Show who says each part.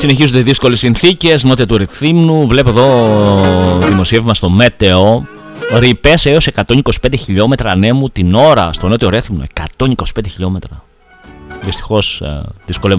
Speaker 1: Συνεχίζονται οι δύσκολες συνθήκες νότια του Ρηθύμνου. Βλέπω εδώ δημοσίευμα στο Μέτεο. Ρηπές έως 125 χιλιόμετρα ανέμου την ώρα στο νότιο Ρέθυμνο. 125 χιλιόμετρα. Δυστυχώς δυσκολεύονται